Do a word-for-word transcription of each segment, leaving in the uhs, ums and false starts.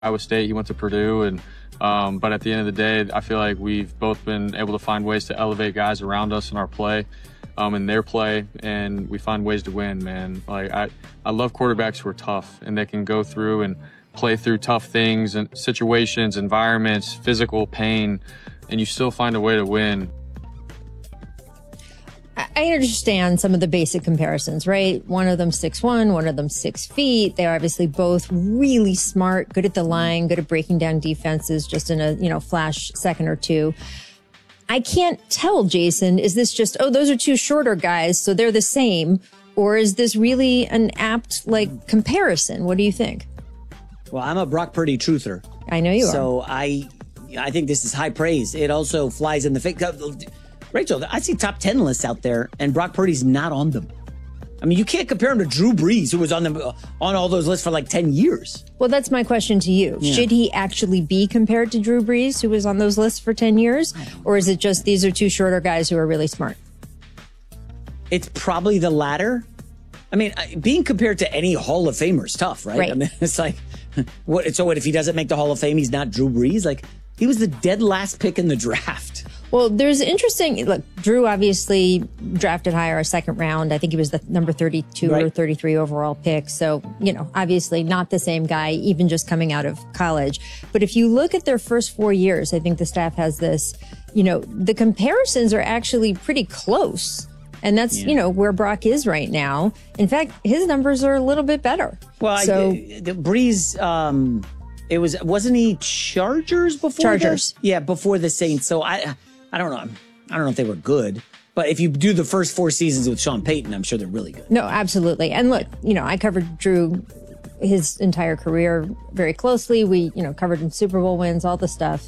Iowa State, he went to Purdue, and um, but at the end of the day, I feel like we've both been able to find ways to elevate guys around us in our play, um, in their play, and we find ways to win, man. Like I, I love quarterbacks who are tough and they can go through and play through tough things and situations, environments, physical pain, and you still find a way to win. I understand some of the basic comparisons, right? One of them six one, one of them six feet. They're obviously both really smart, good at the line, good at breaking down defenses just in a, you know, flash second or two. I can't tell, Jason, is this just, oh, those are two shorter guys, so they're the same? Or is this really an apt, like, comparison? What do you think? Well, I'm a Brock Purdy truther. I know you are. So I, I think this is high praise. It also flies in the face. Rachel, I see top ten lists out there, and Brock Purdy's not on them. I mean, you can't compare him to Drew Brees, who was on them on all those lists for like ten years. Well, that's my question to you. Yeah. Should he actually be compared to Drew Brees, who was on those lists for ten years? Or is it just these are two shorter guys who are really smart? It's probably the latter. I mean, being compared to any Hall of Famer is tough, right? Right. I mean, it's like, what? So what if he doesn't make the Hall of Fame, he's not Drew Brees? Like, he was the dead last pick in the draft. Well, there's interesting, look, Drew obviously drafted higher a second round. I think he was the number thirty-two right. or thirty-three overall pick. So, you know, obviously not the same guy, even just coming out of college. But if you look at their first four years, I think the staff has this, you know, the comparisons are actually pretty close. And that's, yeah. you know, where Brock is right now. In fact, his numbers are a little bit better. Well, so, I, the Brees, um, it was, wasn't he Chargers before? Chargers. The, yeah, before the Saints. So I, I don't know. I don't know if they were good, but if you do the first four seasons with Sean Payton, I'm sure they're really good. No, absolutely. And look, you know, I covered Drew his entire career very closely. We, you know, covered him Super Bowl wins, all the stuff.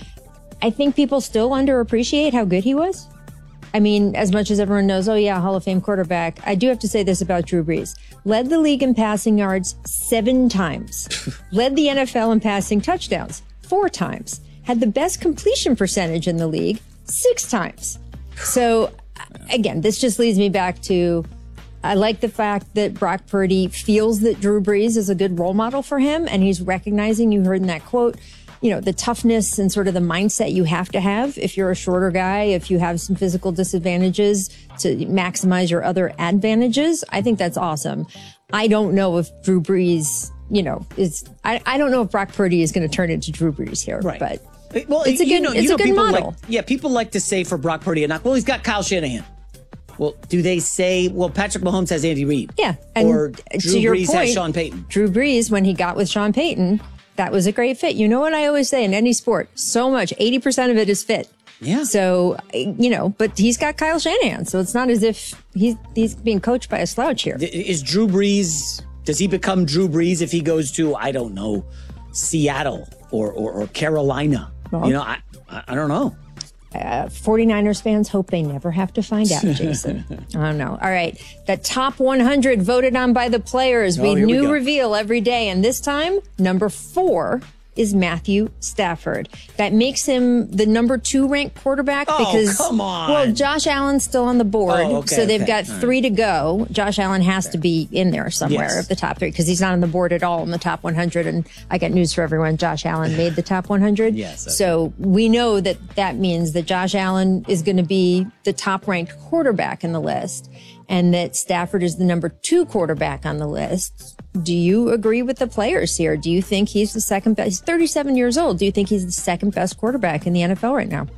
I think people still underappreciate how good he was. I mean, as much as everyone knows, oh yeah, Hall of Fame quarterback, I do have to say this about Drew Brees. Led the league in passing yards seven times. Led the N F L in passing touchdowns four times. Had the best completion percentage in the league six times. So again, this just leads me back to, I like the fact that Brock Purdy feels that Drew Brees is a good role model for him. And he's recognizing, you heard in that quote, you know, the toughness and sort of the mindset you have to have if you're a shorter guy, if you have some physical disadvantages to maximize your other advantages. I think that's awesome. I don't know if Drew Brees, you know, is, I, I don't know if Brock Purdy is going to turn into Drew Brees here, right. but well, it's a good, you know, it's you know, a good model. Like, yeah, people like to say for Brock Purdy, and not, well, he's got Kyle Shanahan. Well, do they say, well, Patrick Mahomes has Andy Reid? Yeah. And or Drew to your Brees point, has Sean Payton. Drew Brees, when he got with Sean Payton, that was a great fit. You know what I always say in any sport? So much, eighty percent of it is fit. Yeah. So, you know, but he's got Kyle Shanahan. So it's not as if he's, he's being coached by a slouch here. Is Drew Brees, does he become Drew Brees if he goes to, I don't know, Seattle or, or, or Carolina? Well, you know, I, I don't know. Uh, 49ers fans hope they never have to find out, Jason. I don't know. All right. The top one hundred voted on by the players. We oh, new we reveal every day. And this time, number four is Matthew Stafford. That makes him the number two ranked quarterback oh, because, come on. well, Josh Allen's still on the board. Oh, okay, so they've okay. got All three right. to go. Josh Allen has okay. to be in there somewhere yes. of the top three because he's not on the board at all in the top one hundred. And I got news for everyone. Josh Allen made the top one hundred. Yes. Okay. So we know that that means that Josh Allen is going to be the top ranked quarterback in the list and that Stafford is the number two quarterback on the list. Do you agree with the players here? Do you think he's the second best? He's thirty-seven years old. Do you think he's the second best quarterback in the N F L right now?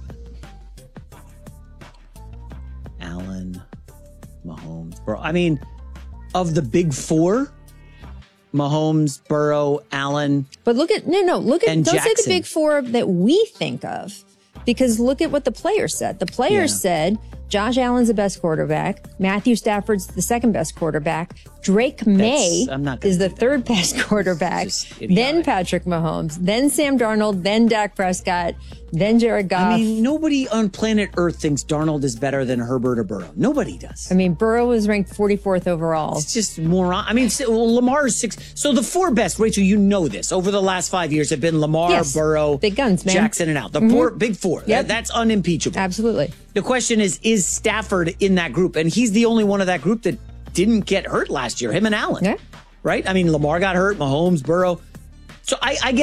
Allen, Mahomes, Burrow. I mean, of the big four, Mahomes, Burrow, Allen. But look at, no, no, look at, don't Jackson. say the big four that we think of. Because look at what the players said. The players yeah. said Josh Allen's the best quarterback. Matthew Stafford's the second best quarterback. Drake May is the third that. best quarterback. Then Patrick Mahomes. Then Sam Darnold. Then Dak Prescott. Then Jared Goff. I mean, nobody on planet Earth thinks Darnold is better than Herbert or Burrow. Nobody does. I mean, Burrow was ranked forty-fourth overall. It's just moron. I mean, well, Lamar is six. So the four best, Rachel, you know this, over the last five years have been Lamar, yes. Burrow, big guns, man. Jackson, and out. The mm-hmm. four, big four. Yep. That, that's unimpeachable. Absolutely. The question is, is Stafford in that group? And he's the only one of that group that didn't get hurt last year, him and Allen. Yeah. Right? I mean, Lamar got hurt, Mahomes, Burrow. So I, I